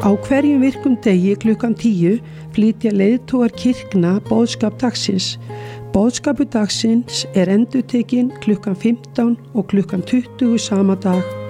Á hverjum virkum degi klukkan 10 flytja leiðtogar kirkna boðskap dagsins. Boðskapur dagsins endurtekinn klukkan 15 og klukkan 20 sama dag